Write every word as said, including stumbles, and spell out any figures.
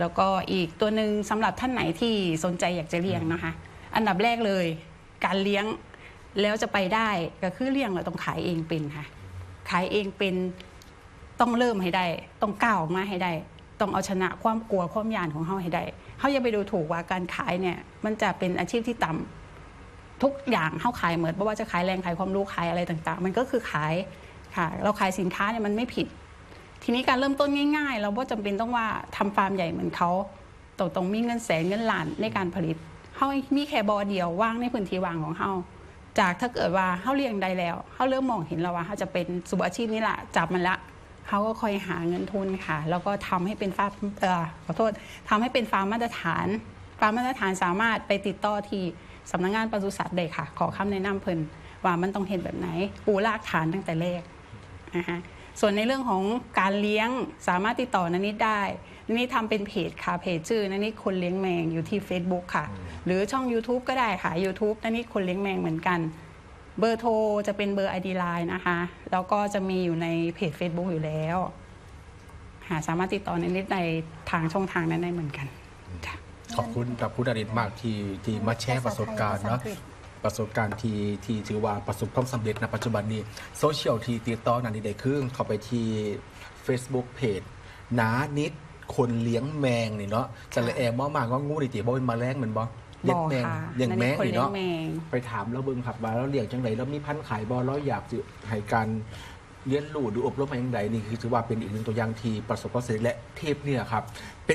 แล้วก็อีกตัวหนึ่งสำหรับท่านไหนที่สนใจอยากจะเลี้ยงนะคะ อันดับแรกเลยการเลี้ยงแล้วจะไปได้ก็คือเลี้ยงเราต้องขายเองเป็นค่ะขายเองเป็นต้องเริ่มให้ได้ต้องก้าวออกมาให้ได้ต้องเอาชนะความกลัวความยานของเขาให้ได้เขาอย่าไปดูถูกว่าการขายเนี่ยมันจะเป็นอาชีพที่ต่ำทุกอย่างเขาขายเหมือนไม่ว่าจะขายแรงขายความรู้ขายอะไรต่างๆมันก็คือขายค่ะเราขายสินค้าเนี่ยมันไม่ผิดทีนี้การเริ่มต้นง่ายๆเราไม่จำเป็นต้องว่าทำฟาร์มใหญ่เหมือนเขาต้องต้องมีเงินแสนเงินล้านในการผลิตเขามีแค่บอเดียวว่างในพื้นที่ว่างของเขาจากถ้าเกิดว่าเขาเลี้ยงได้แล้วเขาเริ่มมองเห็นแล้วว่าเขาจะเป็นสุบอาชีพนี้แหละจับมันละเขาก็คอยหาเงินทุนค่ะแล้วก็ทำให้เป็นฟาร์มเอ่อขอโทษทำให้เป็นฟาร์มมาตรฐานฟาร์มมาตรฐานสามารถไปติดต่อที่สำนักงานปศุสัตว์ได้ค่ะขอคำแนะนำเพิ่นว่ามันต้องเห็นแบบไหนปูรากฐานตั้งแต่แรกนะคะส่วนในเรื่องของการเลี้ยงสามารถติดต่อนันนิดได้นันนิดทำเป็นเพจค่ะเพจชื่อนันนิดคนเลี้ยงแมงอยู่ที่ Facebook ค่ะหรือช่อง YouTube ก็ได้ค่ะ YouTube นันนิดคนเลี้ยงแมงเหมือนกันเบอร์โทรจะเป็นเบอร์ ไอ ดี ไลน์ นะคะแล้วก็จะมีอยู่ในเพจ Facebook อยู่แล้วหาสามารถติดต่อนันนิดในทางช่องทางนั้นได้เหมือนกันขอบคุณกับคุณอดิตมากที่ที่มาแชร์ประสบการณ์เนาะประสบการณ์ที่ที่ถือว่าประสบความสำเร็จในปัจจุบันนี้โซเชียลที่ติดต่อนันนิดได้คือเข้าไปที่ Facebook เพจนานิดคนเลี้ยงแมงนี่เนาะจะเลยแอมมากๆว่างูนี่ติบ่เป็นแมลงเหมือนบ่เลี้ยงแมงเลี้ยงแมงนี่เนาะไปถามแล้วเบิ่งครับว่าเราเลี้ยงจังไดแล้วมีพันธุ์ขายบ่เราอยากสิให้การเรียนรู้หรืออบรมมาอย่างไรนี่คือถือว่าเป็นอีกหนึ่งตัวอย่างที่ประสบความสำเร็จและเทปเนี่ยครับ